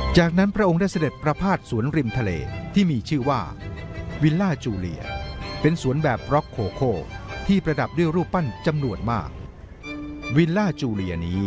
จากนั้นพระองค์ได้เสด็จประพาสสวนริมทะเลที่มีชื่อว่าวิลล่าจูเลียเป็นสวนแบบร็อกโคโค่ที่ประดับด้วยรูปปั้นจำนวนมากวิลล่าจูเลียนี้